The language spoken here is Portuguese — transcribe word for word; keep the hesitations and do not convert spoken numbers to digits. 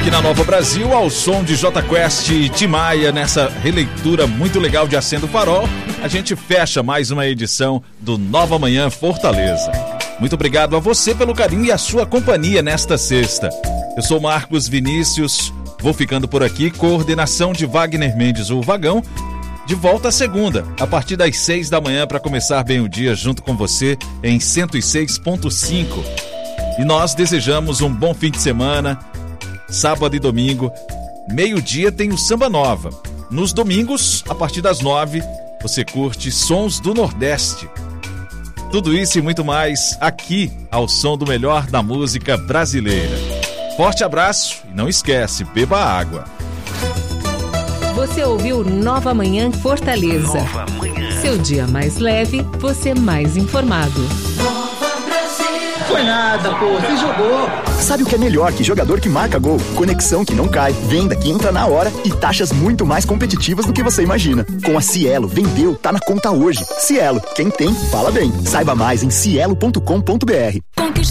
aqui na Nova Brasil, ao som de J Quest e Tim Maia, nessa releitura muito legal de Acendo o Farol, a gente fecha mais uma edição do Nova Manhã Fortaleza. Muito obrigado a você pelo carinho e a sua companhia nesta sexta. Eu sou Marcos Vinícius, vou ficando por aqui, coordenação de Wagner Mendes, o Vagão. De volta à segunda, a partir das seis da manhã, para começar bem o dia junto com você em cento e seis ponto cinco. E nós desejamos um bom fim de semana. Sábado e domingo, meio-dia tem o Samba Nova. Nos domingos, a partir das nove, você curte Sons do Nordeste. Tudo isso e muito mais aqui, ao som do melhor da música brasileira. Forte abraço e não esquece, beba água. Você ouviu Nova Manhã Fortaleza. Nova Manhã. Seu dia mais leve, você mais informado. Foi nada, pô, você jogou. Sabe o que é melhor que jogador que marca gol? Conexão que não cai, venda que entra na hora e taxas muito mais competitivas do que você imagina. Com a Cielo, vendeu, tá na conta hoje. Cielo, quem tem, fala bem. Saiba mais em cielo ponto com ponto br.